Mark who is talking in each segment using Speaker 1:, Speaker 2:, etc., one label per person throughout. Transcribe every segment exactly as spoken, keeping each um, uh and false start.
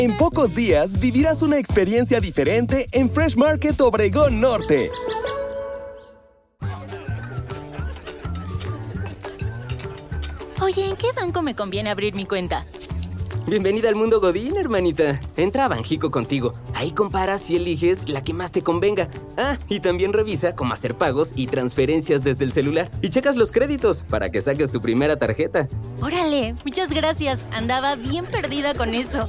Speaker 1: En pocos días vivirás una experiencia diferente en Fresh Market Obregón Norte.
Speaker 2: Oye, ¿en qué banco me conviene abrir mi cuenta?
Speaker 3: Bienvenida al mundo Godín, hermanita. Entra a Banjico contigo. Ahí comparas y eliges la que más te convenga. Ah, y también revisa cómo hacer pagos y transferencias desde el celular. Y checas los créditos para que saques tu primera tarjeta.
Speaker 2: ¡Órale! Muchas gracias. Andaba bien perdida con eso.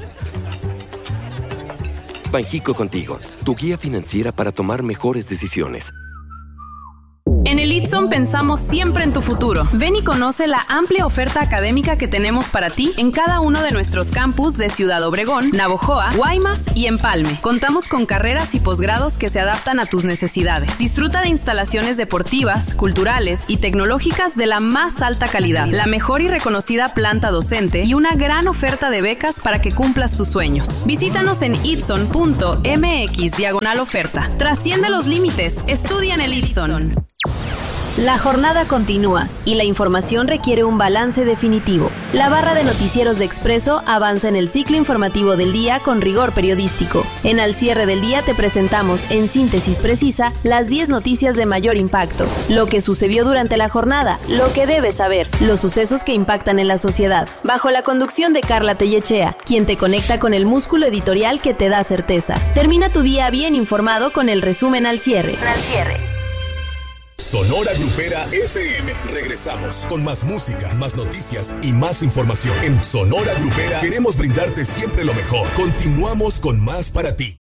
Speaker 4: Banjico contigo, tu guía financiera para tomar mejores decisiones.
Speaker 5: En el Itson pensamos siempre en tu futuro. Ven y conoce la amplia oferta académica que tenemos para ti en cada uno de nuestros campus de Ciudad Obregón, Navojoa, Guaymas y Empalme. Contamos con carreras y posgrados que se adaptan a tus necesidades. Disfruta de instalaciones deportivas, culturales y tecnológicas de la más alta calidad, la mejor y reconocida planta docente y una gran oferta de becas para que cumplas tus sueños. Visítanos en itson punto m x diagonal oferta. Trasciende los límites. Estudia en el Itson.
Speaker 6: La jornada continúa y la información requiere un balance definitivo. La barra de noticieros de Expreso avanza en el ciclo informativo del día con rigor periodístico. En Al Cierre del Día te presentamos, en síntesis precisa, las diez noticias de mayor impacto, lo que sucedió durante la jornada, lo que debes saber, los sucesos que impactan en la sociedad, bajo la conducción de Carla Tellechea, quien te conecta con el músculo editorial que te da certeza. Termina tu día bien informado con el resumen Al Cierre. Al Cierre.
Speaker 7: Sonora Grupera F M. Regresamos con más música, más noticias y más información. En Sonora Grupera queremos brindarte siempre lo mejor. Continuamos con más para ti.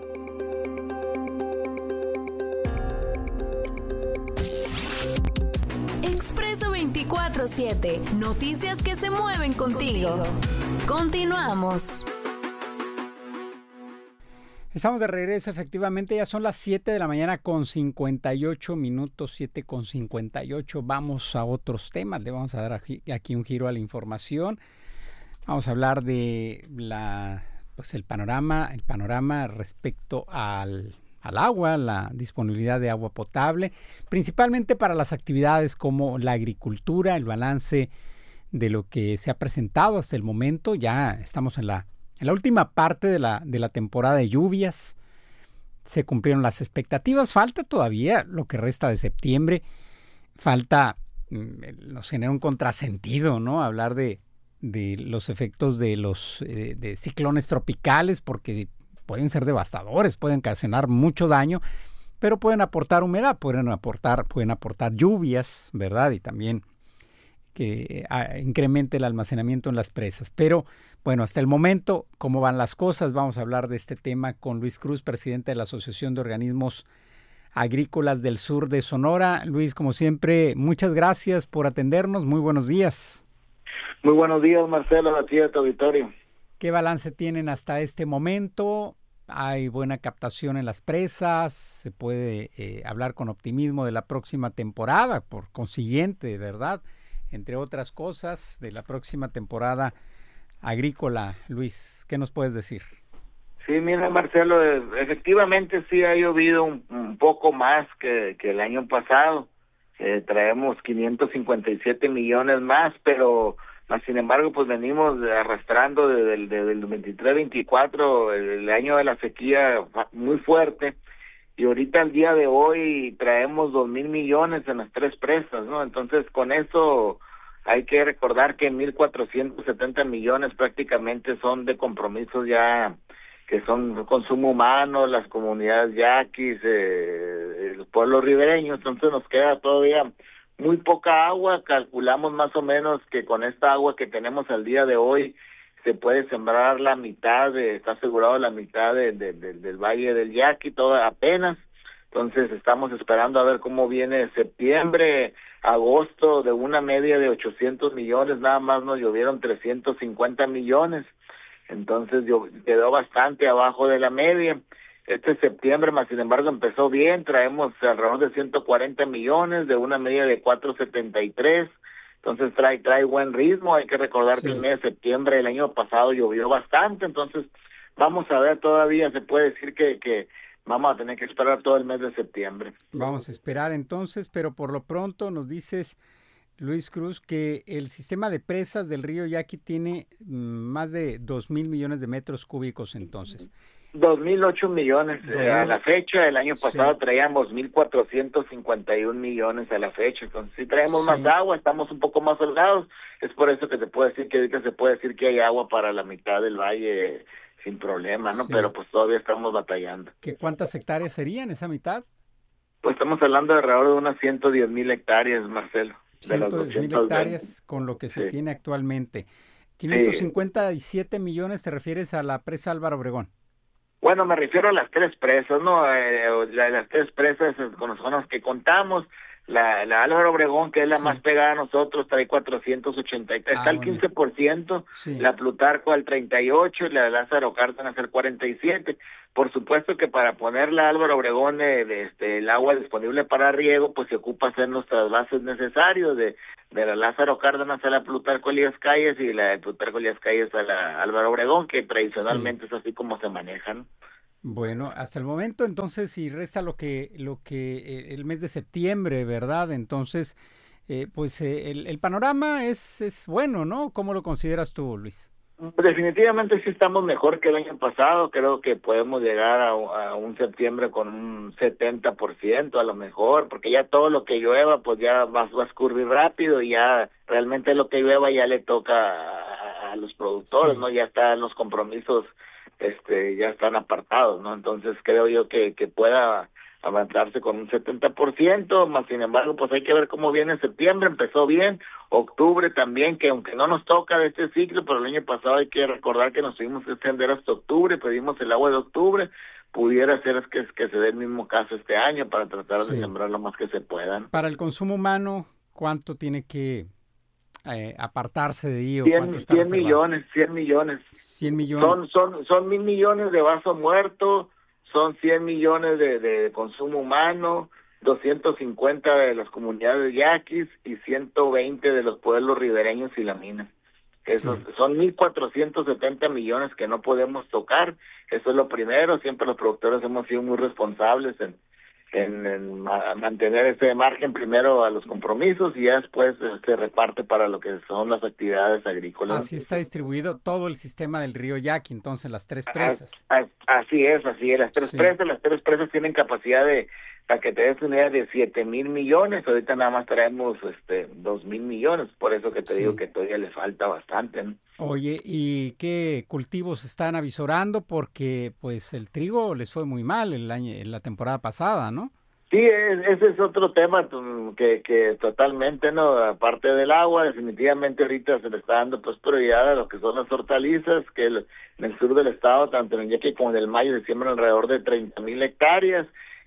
Speaker 6: Expreso veinticuatro siete. Noticias que se mueven contigo. Continuamos.
Speaker 8: Estamos de regreso, efectivamente, ya son las siete de la mañana con cincuenta y ocho minutos, siete con cincuenta y ocho. Vamos a otros temas, le vamos a dar aquí un giro a la información. Vamos a hablar de la, pues el panorama, el panorama respecto al, al agua, la disponibilidad de agua potable, principalmente para las actividades como la agricultura, el balance de lo que se ha presentado hasta el momento. Ya estamos en la En la última parte de la, de la temporada de lluvias. Se cumplieron las expectativas. Falta todavía lo que resta de septiembre. Falta, nos genera un contrasentido, ¿no? Hablar de, de los efectos de los eh, de ciclones tropicales, porque pueden ser devastadores, pueden ocasionar mucho daño, pero pueden aportar humedad, pueden aportar, pueden aportar lluvias, ¿verdad? Y también que a, incremente el almacenamiento en las presas. Pero bueno, hasta el momento, ¿cómo van las cosas? Vamos a hablar de este tema con Luis Cruz, presidente de la Asociación de Organismos Agrícolas del Sur de Sonora. Luis, como siempre, muchas gracias por atendernos. Muy buenos días.
Speaker 9: Muy buenos días, Marcelo, a ti y a tu auditorio.
Speaker 8: ¿Qué balance tienen hasta este momento? ¿Hay buena captación en las presas? ¿Se puede eh, hablar con optimismo de la próxima temporada? Por consiguiente, ¿verdad? Entre otras cosas, de la próxima temporada agrícola. Luis, ¿qué nos puedes decir?
Speaker 9: Sí, mira, Marcelo, efectivamente sí ha llovido un, un poco más que, que el año pasado. Eh, traemos quinientos cincuenta y siete millones más, pero más sin embargo, pues venimos arrastrando desde el, desde el veintitrés veinticuatro, el, el año de la sequía muy fuerte. Y ahorita al día de hoy traemos dos mil millones en las tres presas, ¿no? Entonces con eso hay que recordar que mil cuatrocientos setenta millones prácticamente son de compromisos ya que son consumo humano, las comunidades yaquis, eh, los pueblos ribereños. Entonces nos queda todavía muy poca agua. Calculamos más o menos que con esta agua que tenemos al día de hoy se puede sembrar la mitad, de, está asegurado la mitad de, de, de, del Valle del Yaqui, todo apenas. Entonces estamos esperando a ver cómo viene septiembre, agosto, de una media de ochocientos millones, nada más nos llovieron trescientos cincuenta millones. Entonces yo, quedó bastante abajo de la media. Este septiembre, más sin embargo, empezó bien, traemos alrededor de ciento cuarenta millones, de una media de cuatrocientos setenta y tres. Entonces trae trae buen ritmo. Hay que recordar sí. que el mes de septiembre del año pasado llovió bastante, entonces vamos a ver, todavía se puede decir que, que vamos a tener que esperar todo el mes de septiembre.
Speaker 8: Vamos a esperar entonces, pero por lo pronto nos dices, Luis Cruz, que el sistema de presas del río Yaqui tiene mm, más de dos mil millones de metros cúbicos entonces.
Speaker 9: dos mil ocho millones eh, a la fecha. El año pasado sí. traíamos mil cuatrocientos cincuenta y un millones a la fecha. Entonces, si traemos sí. más agua, estamos un poco más holgados. Es por eso que se puede decir que ahorita se puede decir que hay agua para la mitad del valle sin problema, ¿no? Sí. Pero pues todavía estamos batallando.
Speaker 8: ¿Qué cuántas hectáreas serían esa mitad?
Speaker 9: Pues estamos hablando de alrededor de unas ciento diez mil hectáreas, Marcelo.
Speaker 8: ciento diez mil hectáreas con lo que se sí. tiene actualmente. quinientos cincuenta y siete sí. millones, ¿te refieres a la presa Álvaro Obregón?
Speaker 9: Bueno, me refiero a las tres presas, ¿no? Eh, la, las tres presas con las que contamos. La, la Álvaro Obregón, que es la sí. más pegada a nosotros, trae cuatrocientos ochenta y tres, ah, está al bueno. quince por ciento, sí. la Plutarco al treinta y ocho por ciento y la de Lázaro Cárdenas al cuarenta y siete por ciento. Por supuesto que para poner la Álvaro Obregón eh, de, este, el agua disponible para riego, pues se ocupa hacer los trasvases necesarios de, de la Lázaro Cárdenas a la Plutarco Elías Calles y la de Plutarco Elías Calles a la Álvaro Obregón, que tradicionalmente sí. es así como se manejan.
Speaker 8: Bueno, hasta el momento entonces si resta lo que lo que eh, el mes de septiembre, ¿verdad? Entonces, eh, pues eh, el, el panorama es, es bueno, ¿no? ¿Cómo lo consideras tú, Luis?
Speaker 9: Definitivamente sí estamos mejor que el año pasado. Creo que podemos llegar a, a un septiembre con un setenta por ciento a lo mejor, porque ya todo lo que llueva pues ya va, va a escurrir rápido y ya realmente lo que llueva ya le toca a, a los productores, sí. ¿no? Ya están los compromisos este ya están apartados, ¿no? Entonces creo yo que, que pueda avanzarse con un setenta por ciento, más sin embargo, pues hay que ver cómo viene septiembre, empezó bien, octubre también, que aunque no nos toca de este ciclo, pero el año pasado hay que recordar que nos tuvimos que extender hasta octubre, pedimos el agua de octubre, pudiera ser que, que se dé el mismo caso este año para tratar sí. de sembrar lo más que se puedan.
Speaker 8: Para el consumo humano, ¿cuánto tiene que Eh, apartarse de ello?
Speaker 9: cien millones, cien millones.
Speaker 8: cien millones.
Speaker 9: Son, son, son mil millones de vaso muerto, son cien millones de, de consumo humano, doscientos cincuenta de las comunidades yaquis y ciento veinte de los pueblos ribereños y la mina. Esos, sí. Son mil cuatrocientos setenta millones que no podemos tocar. Eso es lo primero. Siempre los productores hemos sido muy responsables en En, en mantener ese margen primero a los compromisos y ya después se reparte para lo que son las actividades agrícolas.
Speaker 8: Así está distribuido todo el sistema del río Yaqui, entonces las tres presas.
Speaker 9: As, así es, así es. Las tres sí. presas, las tres presas tienen capacidad de, para que te des una idea, de siete mil millones. Ahorita nada más traemos este dos mil millones, por eso que te sí. digo que todavía le falta bastante, ¿no?
Speaker 8: Oye, ¿y qué cultivos están avisorando? Porque pues el trigo les fue muy mal el año, en la temporada pasada, ¿no?
Speaker 9: Sí, ese es otro tema que, que totalmente, ¿no? Aparte del agua, definitivamente ahorita se le está dando pues prioridad a lo que son las hortalizas, que el, en el sur del estado, tanto en el Yaqui como en el Mayo, se siembran alrededor de treinta mil hectáreas.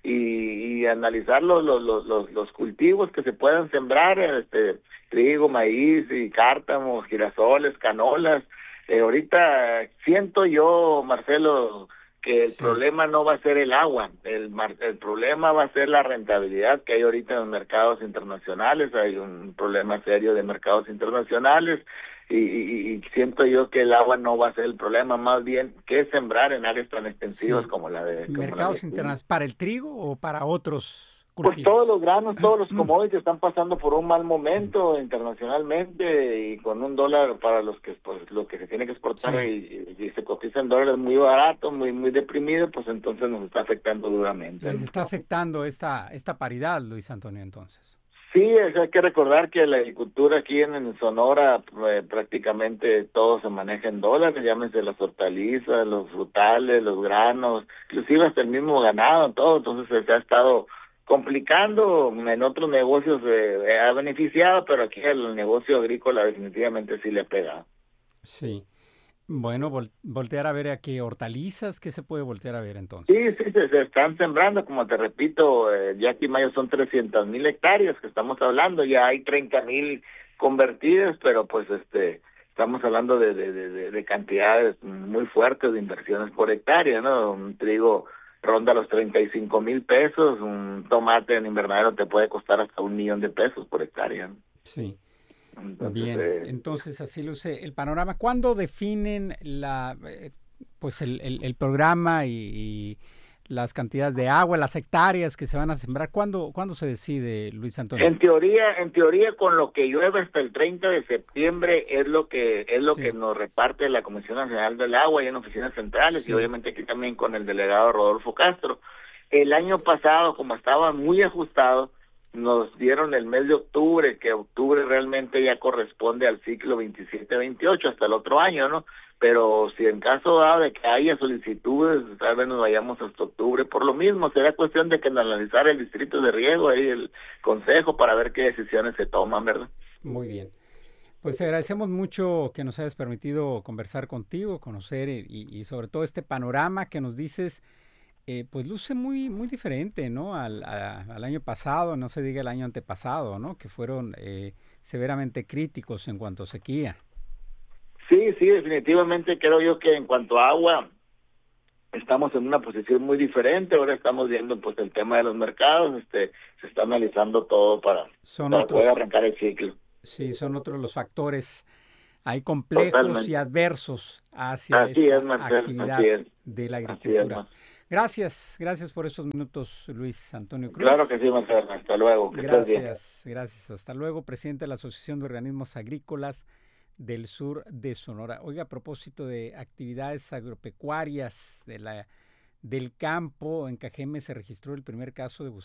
Speaker 9: Y, y analizar los, los, los, los cultivos que se puedan sembrar, este trigo, maíz y cártamos, girasoles, canolas. Eh, ahorita siento yo, Marcelo, que el sí. problema no va a ser el agua, el, el problema va a ser la rentabilidad que hay ahorita en los mercados internacionales. Hay un problema serio de mercados internacionales. Y, y, y siento yo que el agua no va a ser el problema, más bien que sembrar en áreas tan extensivas sí. como la de...
Speaker 8: ¿Mercados internacionales para el trigo o para otros cultivos?
Speaker 9: Pues todos los granos, todos los commodities están pasando por un mal momento internacionalmente y con un dólar para los que pues lo que se tiene que exportar sí. y, y se cotiza en dólares muy barato, muy muy deprimido, pues entonces nos está afectando duramente.
Speaker 8: Les está afectando esta esta paridad, Luis Antonio, entonces.
Speaker 9: Sí, hay que recordar que la agricultura aquí en, en Sonora eh, prácticamente todo se maneja en dólares, llámese las hortalizas, los frutales, los granos, inclusive hasta el mismo ganado, todo, entonces se ha estado complicando. En otros negocios eh, ha beneficiado, pero aquí el negocio agrícola definitivamente sí le ha pegado.
Speaker 8: Sí. Bueno, vol- voltear a ver a qué hortalizas, ¿qué se puede voltear a ver entonces?
Speaker 9: Sí, sí, se, se están sembrando, como te repito, eh, ya aquí en mayo son trescientas mil hectáreas que estamos hablando, ya hay treinta mil convertidas, pero pues este estamos hablando de, de, de, de cantidades muy fuertes de inversiones por hectárea, ¿no? Un trigo ronda los treinta y cinco mil pesos, un tomate en invernadero te puede costar hasta un millón de pesos por hectárea, ¿no?
Speaker 8: Sí. Entonces, Bien, eh, entonces así luce el panorama. ¿Cuándo definen la, eh, pues el, el, el programa y, y las cantidades de agua, las hectáreas que se van a sembrar? ¿Cuándo, ¿cuándo se decide, Luis Antonio?
Speaker 9: En teoría, en teoría con lo que llueve hasta el treinta de septiembre es lo que es lo sí. que nos reparte la Comisión Nacional del Agua y en oficinas centrales sí. y obviamente aquí también con el delegado Rodolfo Castro. El año pasado, como estaba muy ajustado, nos dieron el mes de octubre, que octubre realmente ya corresponde al ciclo veintisiete veintiocho hasta el otro año, ¿no? Pero si en caso dado de que haya solicitudes, tal vez nos vayamos hasta octubre. Por lo mismo, será cuestión de que analizar el distrito de riego y el consejo para ver qué decisiones se toman, ¿verdad?
Speaker 8: Muy bien. Pues agradecemos mucho que nos hayas permitido conversar contigo, conocer y, y sobre todo este panorama que nos dices, eh, pues luce muy muy diferente, ¿no? Al, a, al año pasado, no se diga el año antepasado, ¿no? Que fueron eh, severamente críticos en cuanto a sequía.
Speaker 9: Sí, sí, definitivamente creo yo que en cuanto a agua estamos en una posición muy diferente. Ahora estamos viendo pues el tema de los mercados, este se está analizando todo para, para otros, poder arrancar el ciclo.
Speaker 8: Sí, son otros los factores ahí complejos Totalmente. y adversos hacia
Speaker 9: así
Speaker 8: esta
Speaker 9: es, Marcelo,
Speaker 8: actividad
Speaker 9: así es.
Speaker 8: de la agricultura.
Speaker 9: Es,
Speaker 8: gracias, gracias por estos minutos, Luis Antonio Cruz.
Speaker 9: Claro que sí, Marcelo, hasta luego. Que
Speaker 8: gracias, gracias, hasta luego, presidente de la Asociación de Organismos Agrícolas del sur de Sonora. Oiga, a propósito de actividades agropecuarias de la, del campo, en Cajeme se registró el primer caso de